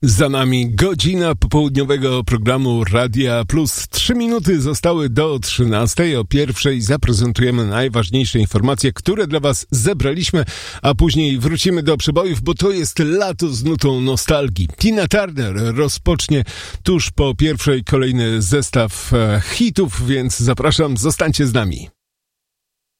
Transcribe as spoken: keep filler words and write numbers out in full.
Za nami godzina popołudniowego programu Radia Plus. Trzy minuty zostały do trzynastej. O pierwszej zaprezentujemy najważniejsze informacje, które dla Was zebraliśmy, a później wrócimy do przebojów, bo to jest lato z nutą nostalgii. Tina Turner rozpocznie tuż po pierwszej kolejny zestaw hitów, więc zapraszam, zostańcie z nami.